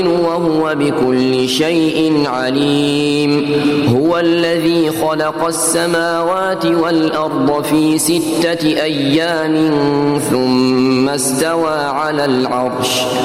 وهو بكل شيء عليم. هو الذي خلق السماوات والأرض في 6 أيام ثم استوى على العرش